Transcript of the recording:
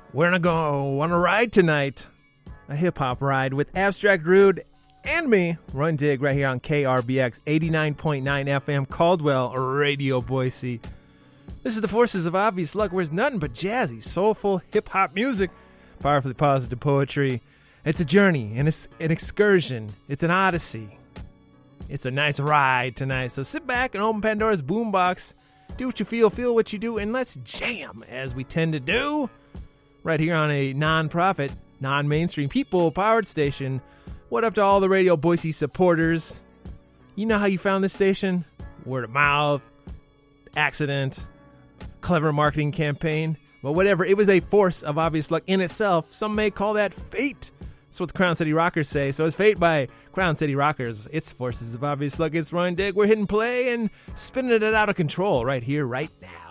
We're gonna go on a ride tonight. A hip-hop ride with Abstract Rude and me, Run Dig, right here on KRBX 89.9 FM, Caldwell Radio, Boise. This is the Forces of Obvious Luck, where it's nothing but jazzy, soulful hip-hop music, powerfully positive poetry. It's a journey, and it's an excursion. It's an odyssey. It's a nice ride tonight. So sit back and open Pandora's boombox. Do what you feel what you do, and let's jam, as we tend to do, right here on a non-profit, non-mainstream, people-powered station. What up to all the Radio Boise supporters? You know how you found this station? Word of mouth, accident, clever marketing campaign. But whatever, it was a force of obvious luck in itself. Some may call that fate. That's what the Crown City Rockers say. So it's Fate by Crown City Rockers. It's Forces of Obvious Luck. It's Run Dig. We're hitting play and spinning it out of control right here, right now.